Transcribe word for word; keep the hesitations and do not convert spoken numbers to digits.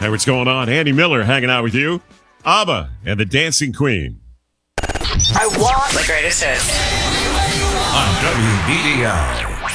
Hey, what's going on? Andy Miller hanging out with you. ABBA and the Dancing Queen. I want the greatest hits. On W B D I.